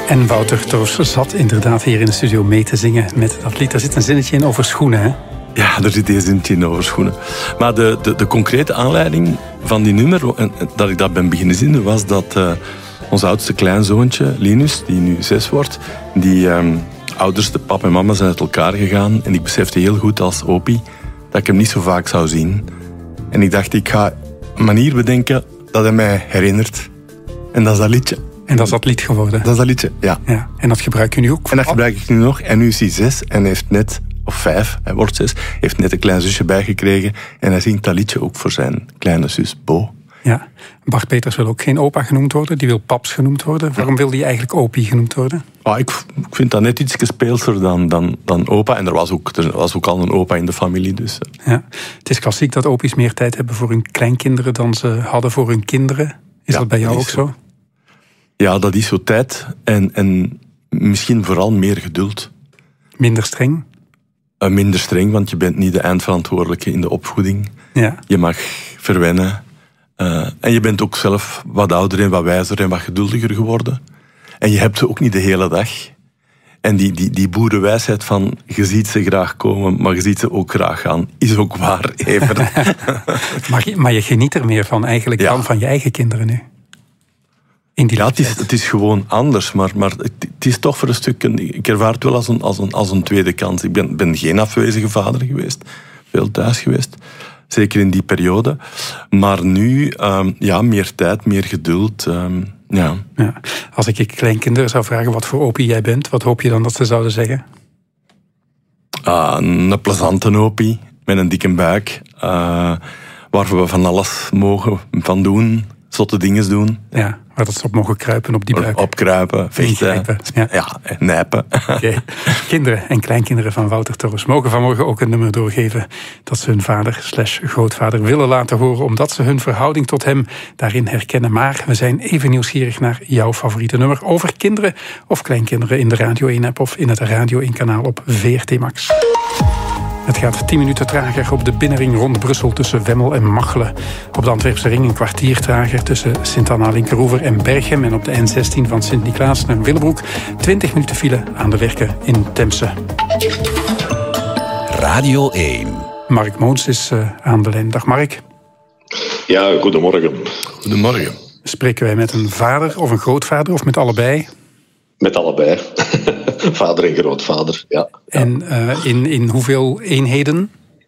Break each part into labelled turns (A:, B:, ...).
A: En Wouter Toos zat inderdaad hier in de studio mee te zingen met dat lied. Daar zit een zinnetje in over schoenen, hè?
B: Ja, er zit een zinnetje in over schoenen. Maar de concrete aanleiding van die nummer, dat ik dat ben beginnen zingen, was dat ons oudste kleinzoontje, Linus, die nu 6 wordt, die ouders, de pap en mama, zijn uit elkaar gegaan. En ik besefte heel goed als opie dat ik hem niet zo vaak zou zien. En ik dacht, ik ga een manier bedenken dat hij mij herinnert. En dat is dat liedje.
A: En dat is dat lied geworden?
B: Dat is dat liedje, ja.
A: En dat gebruik je nu ook?
B: En dat gebruik ik nu nog. En nu is hij 6 en heeft net, of 5, hij wordt 6, heeft net een klein zusje bijgekregen. En hij zingt dat liedje ook voor zijn kleine zus Bo.
A: Ja, Bart Peters wil ook geen opa genoemd worden. Die wil paps genoemd worden. Waarom wil die eigenlijk opie genoemd worden?
B: Ik vind dat net iets gespeelser dan opa. En er was ook al een opa in de familie. Dus.
A: Ja. Het is klassiek dat opies meer tijd hebben voor hun kleinkinderen dan ze hadden voor hun kinderen. Is dat bij jou ook zo?
B: Ja, dat is zo, tijd. En misschien vooral meer geduld.
A: Minder streng?
B: Minder streng, want je bent niet de eindverantwoordelijke in de opvoeding.
A: Ja.
B: Je mag verwennen. En je bent ook zelf wat ouder en wat wijzer en wat geduldiger geworden. En je hebt ze ook niet de hele dag. En die boerenwijsheid van je ziet ze graag komen, maar je ziet ze ook graag gaan, is ook waar, even.
A: Maar je geniet er meer van eigenlijk dan van je eigen kinderen nu?
B: Het is gewoon anders, maar het is toch voor een stuk... Ik ervaar het wel als een tweede kans. Ik ben geen afwezige vader geweest, veel thuis geweest. Zeker in die periode. Maar nu, meer tijd, meer geduld. Ja.
A: Als ik je kleinkinderen zou vragen wat voor opie jij bent, wat hoop je dan dat ze zouden zeggen?
B: Een plezante opie, met een dikke buik. Waar we van alles mogen van doen. Zotte dingen doen.
A: Ja, waar dat ze op mogen kruipen op die buik.
B: Opkruipen, vechten. Nijpen.
A: Okay. Kinderen en kleinkinderen van Wouter Toos mogen vanmorgen ook een nummer doorgeven dat ze hun vader/grootvader willen laten horen, omdat ze hun verhouding tot hem daarin herkennen. Maar we zijn even nieuwsgierig naar jouw favoriete nummer over kinderen of kleinkinderen in de Radio 1-app of in het Radio 1-kanaal op VRT Max. Het gaat 10 minuten trager op de binnenring rond Brussel tussen Wemmel en Machelen. Op de Antwerpse ring een kwartier trager tussen Sint-Anna-Linkeroever en Berchem. En op de N16 van Sint-Niklaas naar Willebroek 20 minuten file aan de Werken in Temse.
C: Radio 1.
A: Mark Moons is aan de lijn. Dag Mark.
D: Ja, goedemorgen.
B: Goedemorgen.
A: Spreken wij met een vader of een grootvader of met allebei?
D: Met allebei. Vader en grootvader, ja.
A: En in hoeveel eenheden?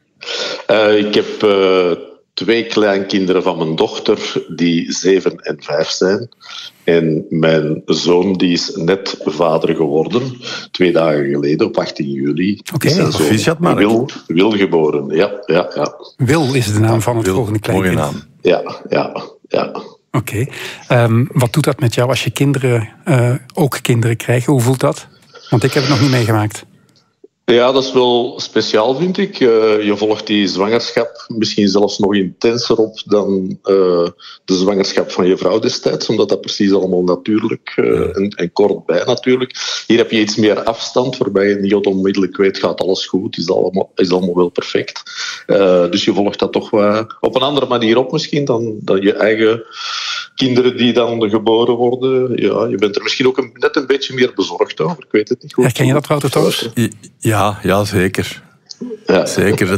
D: Ik heb 2 kleinkinderen van mijn dochter die 7 en 5 zijn. En mijn zoon die is net vader geworden, 2 dagen geleden, op 18 juli.
A: Oké,
B: proficiat Mark.
D: Wil geboren, ja.
A: Wil is de naam van het volgende kleinkind.
B: Mooie naam.
D: Ja.
A: Oké. Wat doet dat met jou als je kinderen ook kinderen krijgen? Hoe voelt dat? Want ik heb het nog niet meegemaakt.
D: Ja, dat is wel speciaal, vind ik. Je volgt die zwangerschap misschien zelfs nog intenser op dan de zwangerschap van je vrouw destijds, omdat dat precies allemaal natuurlijk en kort bij natuurlijk. Hier heb je iets meer afstand, waarbij je niet onmiddellijk weet, gaat alles goed, is allemaal wel perfect. Dus je volgt dat toch wel op een andere manier op misschien dan je eigen kinderen die dan geboren worden. Ja, je bent er misschien ook net een beetje meer bezorgd over, ik weet het niet goed.
A: Herken je dat, Wouter Toos?
B: Ja, zeker.
D: Ja.
B: Zeker.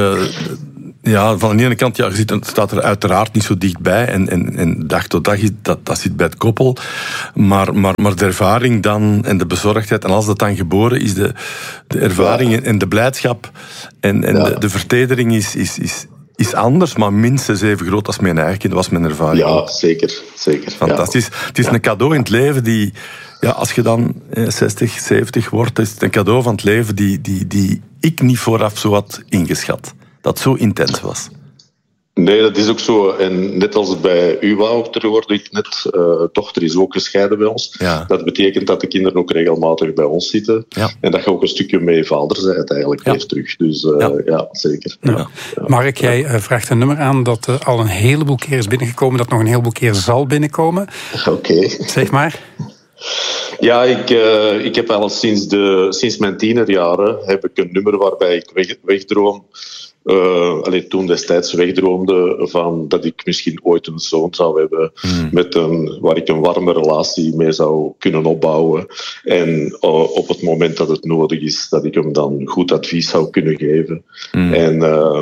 B: Van de ene kant, het staat er uiteraard niet zo dichtbij. En dag tot dag, dat zit bij het koppel. Maar de ervaring dan, en de bezorgdheid, en als dat dan geboren is, de ervaring en de blijdschap en de vertedering is anders, maar minstens even groot als mijn eigen kind. Dat was mijn ervaring.
D: Ja, zeker.
B: Fantastisch. Ja. Het is een cadeau in het leven die... Ja, als je dan 60, 70 wordt, is het een cadeau van het leven die ik niet vooraf zo had ingeschat. Dat zo intens was.
D: Nee, dat is ook zo. En net als bij u, Wouter, hoorde ik net, dochter is ook gescheiden bij ons.
B: Ja.
D: Dat betekent dat de kinderen ook regelmatig bij ons zitten.
B: Ja.
D: En dat je ook een stukje mee vaderzijt eigenlijk weer terug. Dus zeker.
A: Ja. Mark, jij vraagt een nummer aan dat al een heleboel keer is binnengekomen, dat nog een heleboel keer zal binnenkomen.
D: Oké.
A: Zeg maar.
D: Ja, ik heb al sinds mijn tienerjaren heb ik een nummer waarbij ik wegdroom toen destijds wegdroomde van dat ik misschien ooit een zoon zou hebben waar ik een warme relatie mee zou kunnen opbouwen. En op het moment dat het nodig is, dat ik hem dan goed advies zou kunnen geven. En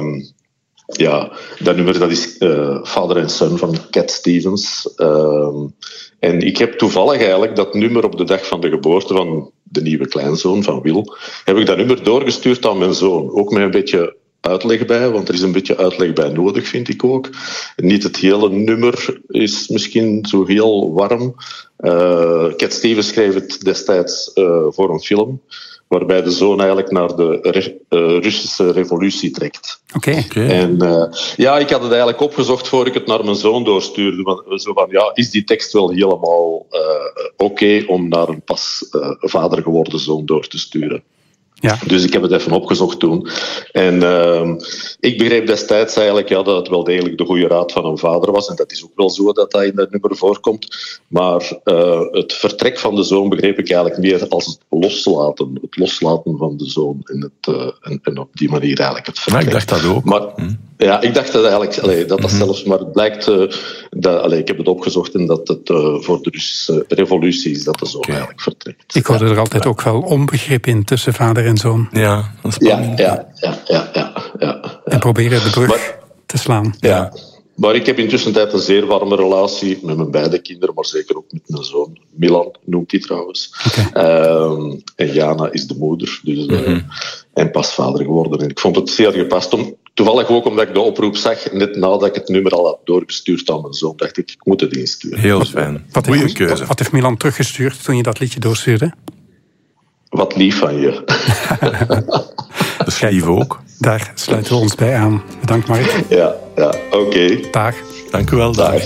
D: dat nummer dat is Father and Son van Cat Stevens. En ik heb toevallig eigenlijk dat nummer op de dag van de geboorte van de nieuwe kleinzoon van Wil, heb ik dat nummer doorgestuurd aan mijn zoon. Ook met een beetje uitleg bij, want er is een beetje uitleg bij nodig, vind ik ook. Niet het hele nummer is misschien zo heel warm. Cat Stevens schreef het destijds voor een film, waarbij de zoon eigenlijk naar de Russische revolutie trekt.
A: Oké.
D: En ik had het eigenlijk opgezocht voor ik het naar mijn zoon doorstuurde. Zo van, is die tekst wel helemaal oké om naar een pas vader geworden zoon door te sturen?
A: Ja.
D: Dus ik heb het even opgezocht toen. En ik begreep destijds eigenlijk dat het wel degelijk de goede raad van een vader was. En dat is ook wel zo dat dat in dat nummer voorkomt. Maar het vertrek van de zoon begreep ik eigenlijk meer als het loslaten. Het loslaten van de zoon. En op die manier eigenlijk het vertrek.
B: Maar ik dacht dat ook.
D: Maar, ja, ik dacht dat eigenlijk dat zelfs, maar het blijkt ik heb het opgezocht en dat het voor de Russische revolutie is dat de zoon eigenlijk vertrekt.
A: Ik hoorde er altijd ook wel onbegrip in tussen vader en zoon.
B: Ja, dat is spannend.
D: Ja.
A: En proberen de brug te slaan.
D: Ja. Maar ik heb intussen een zeer warme relatie met mijn beide kinderen, maar zeker ook met mijn zoon. Milan noemt hij trouwens. En Jana is de moeder. Dus, en pas vader geworden. En ik vond het zeer gepast. Toevallig ook omdat ik de oproep zag, net nadat ik het nummer al had doorgestuurd aan mijn zoon, dacht ik moet het insturen.
B: Heel fijn. Goeie keuze.
A: Wat heeft Milan teruggestuurd toen je dat liedje doorstuurde?
D: Wat lief van je.
B: Dat is lief ook.
A: Daar sluiten we ons bij aan. Bedankt, Mark.
D: Ja, oké.
A: Dag.
B: Dank u wel.
D: Dag.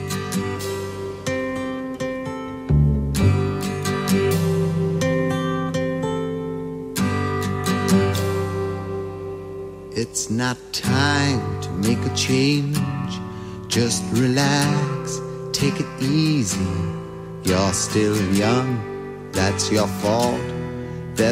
C: It's not time to make a change. Just relax, take it easy. You're still young, that's your fault.